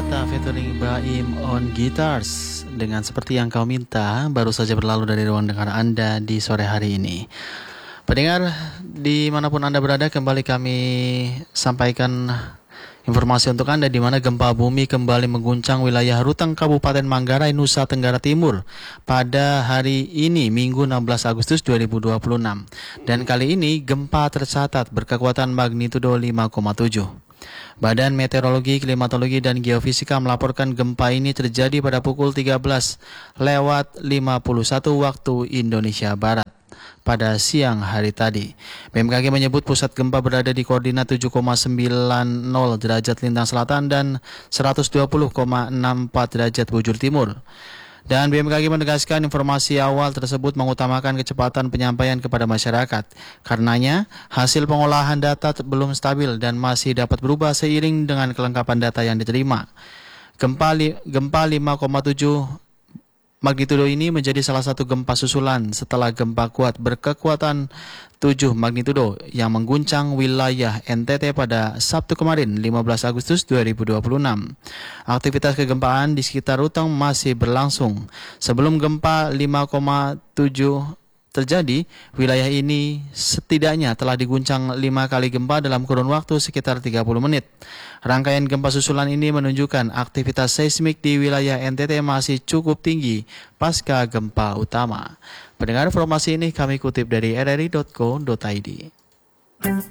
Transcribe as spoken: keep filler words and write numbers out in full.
Pratata featuring Baim on Guitars dengan Seperti Yang Kau Minta baru saja berlalu dari ruang dengar Anda di sore hari ini. Pendengar dimanapun Anda berada, kembali kami sampaikan informasi untuk Anda di mana gempa bumi kembali mengguncang wilayah Ruteng Kabupaten Manggarai, Nusa Tenggara Timur pada hari ini Minggu enam belas Agustus dua ribu dua puluh enam. Dan kali ini gempa tercatat berkekuatan magnitudo lima koma tujuh. Badan Meteorologi, Klimatologi, dan Geofisika melaporkan gempa ini terjadi pada pukul tiga belas lewat lima puluh satu waktu Indonesia Barat pada siang hari tadi. B M K G menyebut pusat gempa berada di koordinat tujuh koma sembilan nol derajat lintang selatan dan seratus dua puluh koma enam empat derajat bujur timur. Dan B M K G menegaskan informasi awal tersebut mengutamakan kecepatan penyampaian kepada masyarakat. Karenanya, hasil pengolahan data belum stabil dan masih dapat berubah seiring dengan kelengkapan data yang diterima. Gempa, li, gempa lima koma tujuh magnitudo ini menjadi salah satu gempa susulan setelah gempa kuat berkekuatan tujuh magnitudo yang mengguncang wilayah N T T pada Sabtu kemarin lima belas Agustus dua ribu dua puluh enam. Aktivitas kegempaan di sekitar Ruteng masih berlangsung. Sebelum gempa lima koma tujuh terjadi, wilayah ini setidaknya telah diguncang lima kali gempa dalam kurun waktu sekitar tiga puluh menit. Rangkaian gempa susulan ini menunjukkan aktivitas seismik di wilayah N T T masih cukup tinggi pasca gempa utama. Pendengar, informasi ini kami kutip dari r r i dot co dot i d.